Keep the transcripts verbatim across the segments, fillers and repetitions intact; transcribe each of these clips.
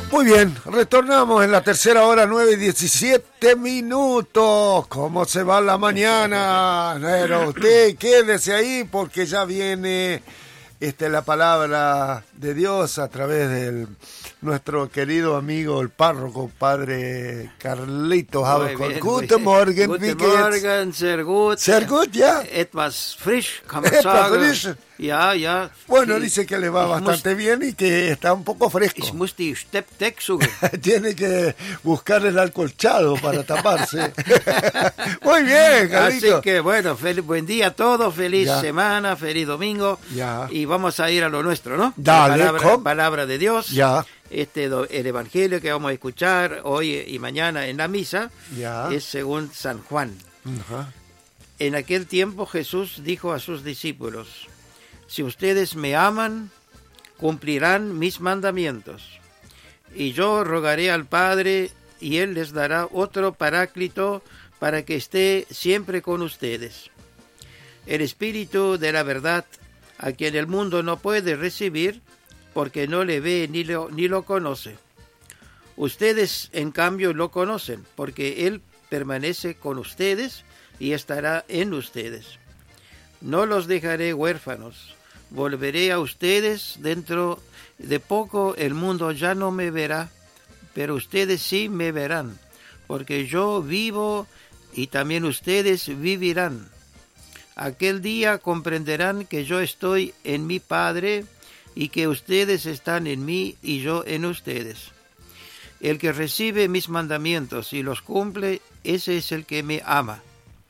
Muy bien, retornamos en la tercera hora, nueve y diecisiete minutos. ¿Cómo se va la mañana? Pero usted quédese ahí porque ya viene este, la palabra de Dios a través de nuestro querido amigo, el párroco, padre Carlitos Haberkorn. Guten Morgen, Guten Morgen, sehr gut. Sehr gut, ja. Etwas frisch, kann man sagen. Frisch. Ja, ja. Bueno, dice que le va ich bastante muss, bien y que está un poco fresco. Ich muss die Steppdeck suchen. Tiene que buscar el alcolchado para taparse. Muy bien, Carlitos. Así que, bueno, feliz, buen día a todos, feliz Ya. semana, feliz domingo. Ya. Y vamos a ir a lo nuestro, ¿no? Dale, La palabra, ¿cómo? palabra de Dios. Ya. Este, do- el evangelio que vamos a escuchar hoy y mañana en la misa Ya. es según San Juan. Ajá. En aquel tiempo Jesús dijo a sus discípulos: si ustedes me aman, cumplirán mis mandamientos. Y yo rogaré al Padre, y Él les dará otro Paráclito para que esté siempre con ustedes. El Espíritu de la verdad, a quien el mundo no puede recibir, porque no le ve ni lo, ni lo conoce. Ustedes, en cambio, lo conocen, porque Él permanece con ustedes y estará en ustedes. No los dejaré huérfanos, volveré a ustedes dentro de poco. El mundo ya no me verá, pero ustedes sí me verán, porque yo vivo y también ustedes vivirán. Aquel día comprenderán que yo estoy en mi Padre y que ustedes están en mí y yo en ustedes. El que recibe mis mandamientos y los cumple, ese es el que me ama.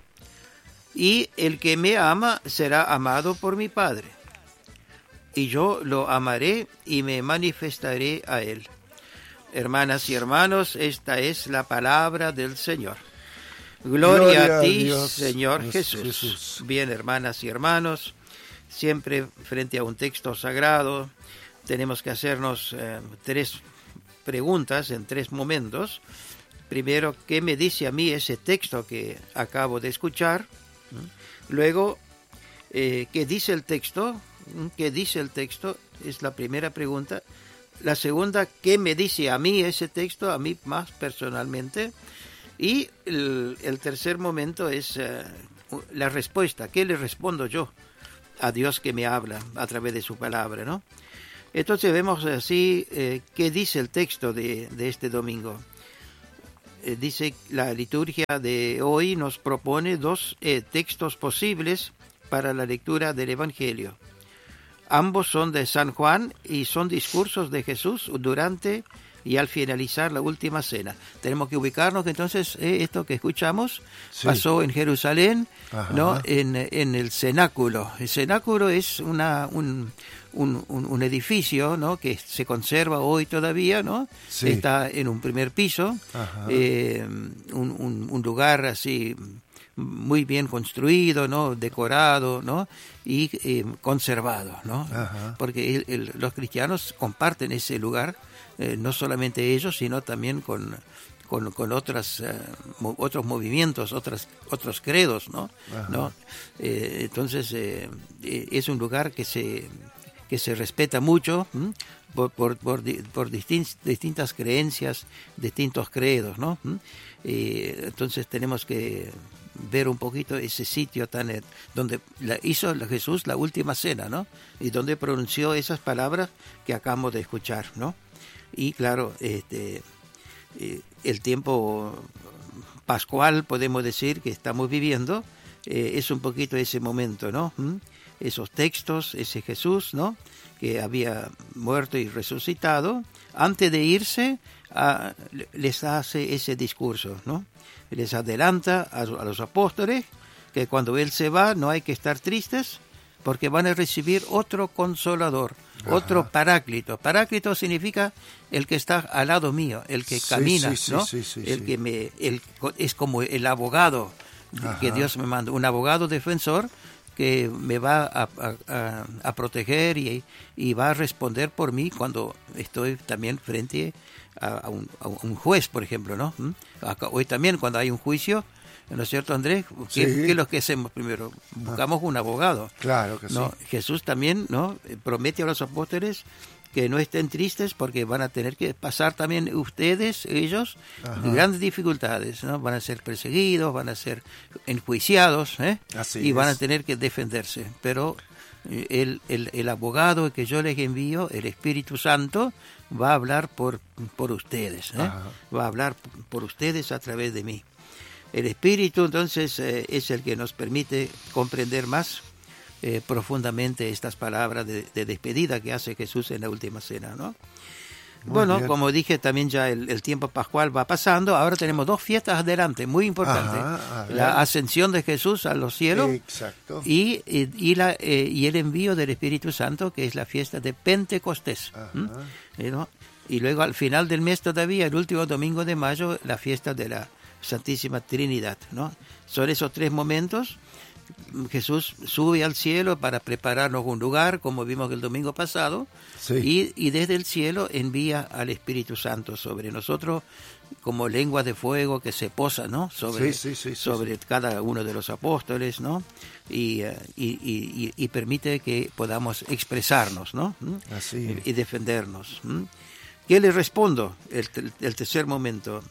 Y el que me ama será amado por mi Padre. Y yo lo amaré y me manifestaré a él. Hermanas y hermanos, esta es la palabra del Señor. Gloria, Gloria a ti, a Dios, Señor Dios Jesús. Jesús. Bien, hermanas y hermanos, siempre frente a un texto sagrado tenemos que hacernos eh, tres preguntas en tres momentos. Primero, ¿qué me dice a mí ese texto que acabo de escuchar? Luego, eh, ¿qué dice el texto? ¿Qué dice el texto? Es la primera pregunta. La segunda, ¿qué me dice a mí ese texto? A mí más personalmente. Y el, el tercer momento es eh, la respuesta. ¿Qué le respondo yo a Dios que me habla a través de su palabra, ¿no? Entonces vemos así eh, qué dice el texto de, de este domingo. Eh, dice la liturgia de hoy nos propone dos eh, textos posibles para la lectura del Evangelio. Ambos son de San Juan y son discursos de Jesús durante y al finalizar la última cena. Tenemos que ubicarnos que entonces eh, esto que escuchamos Sí. pasó en Jerusalén, Ajá. ¿no? En, en el cenáculo. El cenáculo es una un, un, un, un edificio, ¿no? Que se conserva hoy todavía, ¿no? Sí. Está en un primer piso, Ajá. eh, un, un, un lugar así muy bien construido, ¿no? Decorado, ¿no? Y eh, conservado, ¿no? Ajá. Porque el, el, los cristianos comparten ese lugar, eh, no solamente ellos, sino también con con, con otras eh, mo, otros movimientos, otras otros credos, ¿no? ¿No? Eh, entonces eh, eh, es un lugar que se que se respeta mucho ¿m? por por por, por distin, distintas creencias, distintos credos, ¿no? Eh, entonces tenemos que ver un poquito ese sitio tan eh, donde la, hizo la Jesús la última cena, ¿no? Y donde pronunció esas palabras que acabamos de escuchar, ¿no? Y claro, este eh, el tiempo pascual, podemos decir, que estamos viviendo, eh, es un poquito ese momento, ¿no? ¿Mm? Esos textos, ese Jesús, ¿no? Que había muerto y resucitado, antes de irse, a, les hace ese discurso, ¿no? Les adelanta a, a los apóstoles que cuando Él se va no hay que estar tristes porque van a recibir otro consolador, Ajá. otro paráclito. Paráclito significa el que está al lado mío, el que sí, camina, sí, ¿no? Sí, sí, el sí. que me, el, es como el abogado Ajá. que Dios me manda, un abogado defensor que me va a, a, a, a proteger y, y va a responder por mí cuando estoy también frente a, a, un, a un juez, por ejemplo, ¿no? Acá, hoy también cuando hay un juicio, ¿no es cierto, Andrés? ¿Qué, sí. ¿qué es lo que hacemos primero? Buscamos un abogado. Claro que ¿no? sí. Jesús también, ¿no? Promete a los apóstoles que no estén tristes porque van a tener que pasar también ustedes, ellos, Ajá. grandes dificultades, ¿no? Van a ser perseguidos, van a ser enjuiciados, ¿eh? Así y van es. a tener que defenderse. Pero eh, el, el, el abogado que yo les envío, el Espíritu Santo, va a hablar por, por ustedes, ¿eh? Ajá. Va a hablar por ustedes a través de mí. El Espíritu, entonces, eh, es el que nos permite comprender más Eh, profundamente estas palabras de, de despedida que hace Jesús en la última cena, ¿no? Muy bueno, bien. como dije, también ya el, el tiempo pascual va pasando. Ahora tenemos dos fiestas adelante, muy importantes. Ajá, a ver. La ascensión de Jesús a los cielos Exacto. y, y, y la, eh, y el envío del Espíritu Santo, que es la fiesta de Pentecostés. Ajá. ¿Mm? ¿Eh, no? Y luego al final del mes todavía, el último domingo de mayo, la fiesta de la Santísima Trinidad, ¿no? Son esos tres momentos. Jesús sube al cielo para prepararnos un lugar, como vimos el domingo pasado, Sí. y, y desde el cielo envía al Espíritu Santo sobre nosotros como lengua de fuego que se posa, ¿no? Sobre, Sí, sí, sí, sí, sobre cada uno de los apóstoles, ¿no? Y, uh, y, y, y permite que podamos expresarnos, ¿no? ¿Mm? Así es. Y defendernos. ¿Mm? ¿Qué le respondo? El, el, el tercer momento.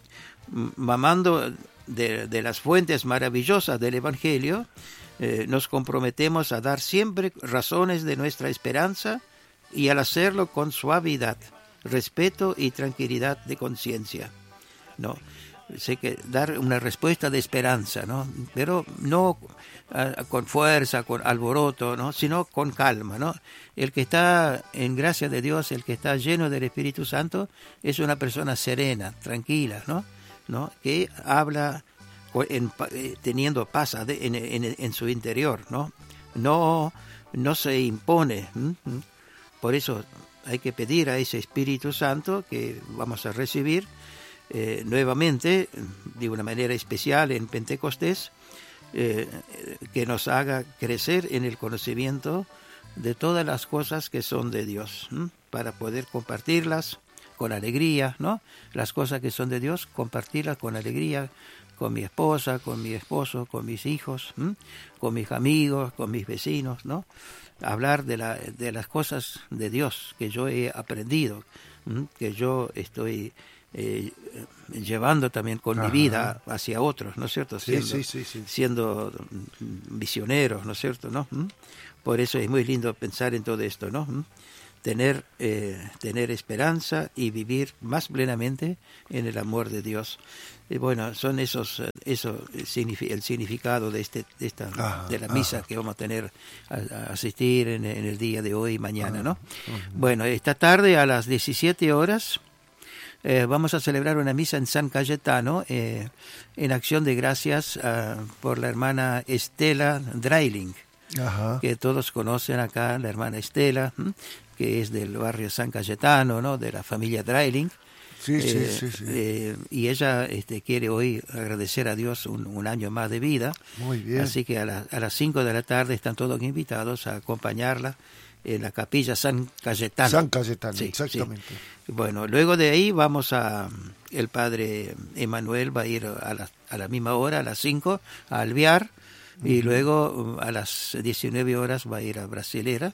¿Mm? Mamando de, de las fuentes maravillosas del Evangelio, eh, nos comprometemos a dar siempre razones de nuestra esperanza y al hacerlo con suavidad, respeto y tranquilidad de conciencia. No, sé que dar una respuesta de esperanza, ¿no? Pero no uh, con fuerza, con alboroto, ¿no? Sino con calma, ¿no? El que está en gracia de Dios, el que está lleno del Espíritu Santo, es una persona serena, tranquila, ¿no? ¿No? Que habla en, teniendo paz en, en, en su interior, ¿no? No, no se impone. ¿Mm? Por eso hay que pedir a ese Espíritu Santo que vamos a recibir eh, nuevamente, de una manera especial en Pentecostés, eh, que nos haga crecer en el conocimiento de todas las cosas que son de Dios, ¿m? Para poder compartirlas con alegría, ¿no? Las cosas que son de Dios, compartirlas con alegría con mi esposa, con mi esposo, con mis hijos, ¿m? Con mis amigos, con mis vecinos, ¿no? Hablar de, la, de las cosas de Dios que yo he aprendido, ¿m? Que yo estoy eh, llevando también con Ajá. mi vida hacia otros, ¿no es cierto? Siendo, sí, sí, sí, sí. siendo misioneros, ¿no es cierto? ¿No? ¿m? Por eso es muy lindo pensar en todo esto, ¿no? ¿m? Tener, eh, tener esperanza y vivir más plenamente en el amor de Dios. Y bueno, son esos, eso, el significado de este, de esta, ajá, de la misa ajá. que vamos a tener a, a asistir en, en el día de hoy y mañana, ¿no? Ajá. Bueno, esta tarde a las diecisiete horas eh, vamos a celebrar una misa en San Cayetano eh, en acción de gracias uh, por la hermana Estela Dreiling, ajá. que todos conocen acá, la hermana Estela, ¿m? que es del barrio San Cayetano, ¿no? De la familia Dreiling. Sí, eh, sí, sí, sí. Eh, y ella este, quiere hoy agradecer a Dios un, un año más de vida. Muy bien. Así que a, la, a las cinco de la tarde están todos invitados a acompañarla en la capilla San Cayetano. San Cayetano, sí, exactamente. Sí. Bueno, luego de ahí vamos a... El padre Emanuel va a ir a la, a la misma hora, a las cinco, a Alvear. Uh-huh. Y luego a las diecinueve horas va a ir a Brasilera.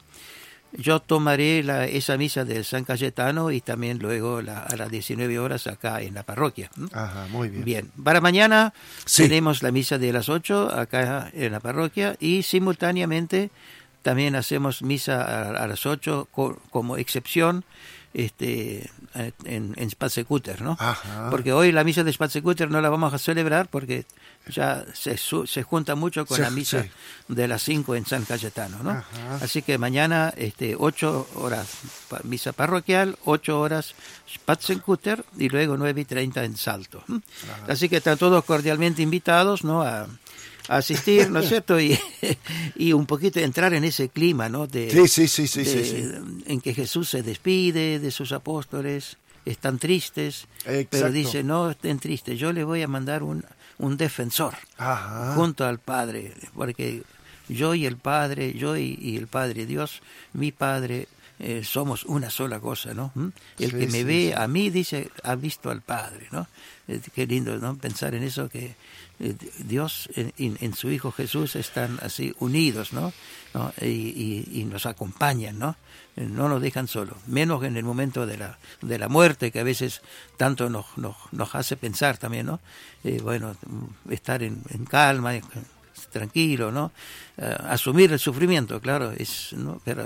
Yo tomaré la, esa misa de San Cayetano y también luego la, a las diecinueve horas acá en la parroquia. Ajá, muy bien. Bien, para mañana sí. tenemos la misa de las ocho acá en la parroquia y simultáneamente también hacemos misa a, a las ocho co, como excepción este en, en Spatzekuter, ¿no? Ajá. Porque hoy la misa de Spatzekuter no la vamos a celebrar porque ya se, se junta mucho con sí, la misa sí. de las cinco en San Cayetano, ¿no? Ajá. Así que mañana este ocho horas misa parroquial, ocho horas Spatzekuter y luego nueve y treinta en Salto. Ajá. Así que están todos cordialmente invitados, ¿no? A, a asistir, ¿no es cierto? Y, y un poquito entrar en ese clima, ¿no? De, sí, sí, sí, sí, de, sí, sí. En que Jesús se despide de sus apóstoles, están tristes, Exacto. pero dice, no estén tristes, yo les voy a mandar un, un defensor Ajá. junto al Padre, porque yo y el Padre, yo y, y el Padre Dios, mi Padre, eh, somos una sola cosa, ¿no? ¿Mm? El Sí, que me sí, ve sí. a mí, dice, ha visto al Padre, ¿no? Eh, qué lindo, ¿no? Pensar en eso, que eh, Dios en, en, en su Hijo Jesús están así unidos, ¿no? ¿No? Y, y, y nos acompañan, ¿no? No nos dejan solos, menos en el momento de la de la muerte, que a veces tanto nos nos, nos hace pensar también, ¿no? Eh, bueno, estar en, en calma, tranquilo, ¿no? Uh, asumir el sufrimiento, claro, es, ¿no? Pero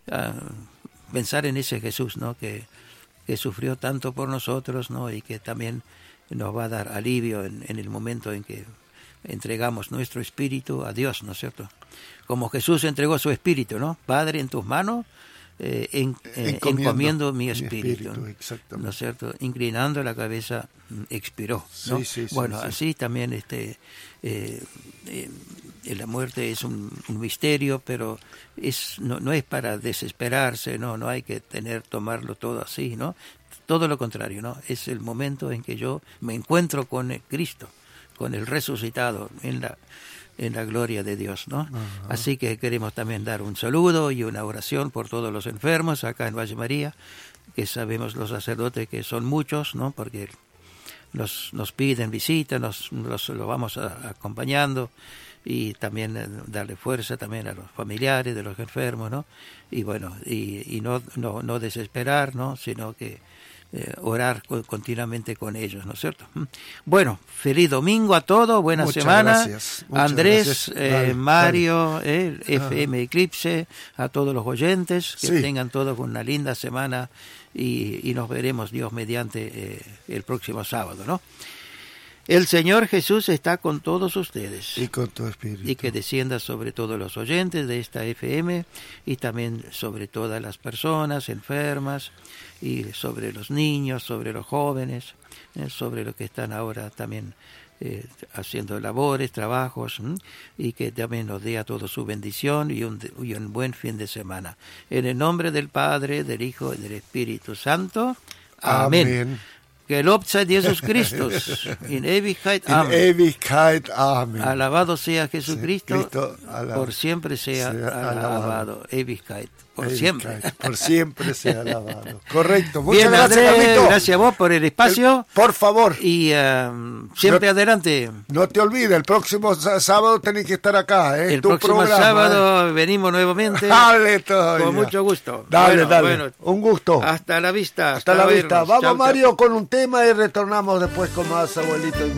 uh, pensar en ese Jesús, ¿no? Que, que sufrió tanto por nosotros, ¿no? Y que también nos va a dar alivio en, en el momento en que entregamos nuestro espíritu a Dios, ¿no es cierto? Como Jesús entregó su espíritu, ¿no? Padre, en tus manos eh, en, eh, encomiendo, encomiendo mi espíritu, mi espíritu, ¿no es cierto? Inclinando la cabeza, expiró, ¿no? Sí, sí, sí, bueno, sí. así también este eh, eh, la muerte es un, un misterio, pero es no, no es para desesperarse, no, no hay que tener tomarlo todo así, ¿no? Todo lo contrario, ¿no? Es el momento en que yo me encuentro con el Cristo, con el resucitado en la en la gloria de Dios, ¿no? Uh-huh. Así que queremos también dar un saludo y una oración por todos los enfermos acá en Valle María, que sabemos los sacerdotes que son muchos, ¿no? Porque nos, nos piden visita, nos, nos lo vamos a, acompañando, y también eh, darle fuerza también a los familiares de los enfermos, ¿no? Y bueno, y, y no, no, no desesperar, ¿no? Sino que Eh, orar co- continuamente con ellos, ¿no es cierto? Bueno, feliz domingo a todos, buena muchas semana. Gracias, Andrés, gracias. Eh, Dale, Mario, dale. Eh, F M Eclipse, a todos los oyentes, que sí. tengan todos una linda semana, y, y nos veremos, Dios mediante, eh, el próximo sábado, ¿no? El Señor Jesús está con todos ustedes. Y con tu espíritu. Y que descienda sobre todos los oyentes de esta F M, y también sobre todas las personas enfermas, y sobre los niños, sobre los jóvenes, eh, sobre los que están ahora también eh, haciendo labores, trabajos, ¿m? Y que también nos dé a todos su bendición y un, y un buen fin de semana. En el nombre del Padre, del Hijo y del Espíritu Santo. Amén. Amén. Gelobt sei Jesus Christus, in Ewigkeit, Amén. In Ewigkeit, Amén. Alabado sea Jesucristo, Cristo, alab- por siempre sea, sea alabado. alabado. Ewigkeit, por Ewigkeit, siempre. Por siempre sea alabado. Correcto. Muchas Bien, gracias, Andrés, Carlito. gracias a vos por el espacio. El- por favor. Y uh, siempre no, adelante. No te olvides, el próximo sábado tenés que estar acá, ¿eh? El tu próximo programa, sábado ¿eh? venimos nuevamente. Dale, Toña. Con mucho gusto. Dale, bueno, dale. Bueno, un gusto. Hasta la vista. Hasta, hasta la vernos. vista. Vamos, Chau, Mario, chau. con un tema y retornamos después con más abuelito y